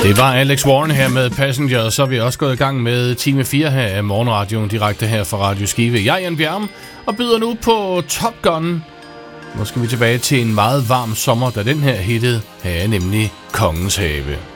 Det var Alex Warren her med Passenger, og så er vi også gået i gang med time 4 her af Morgenradioen direkte her fra Radio Skive. Jeg er Jan Bjerm og byder nu på Top Gun. Nu skal vi tilbage til en meget varm sommer, da den her hittede. Her er nemlig Kongens Have.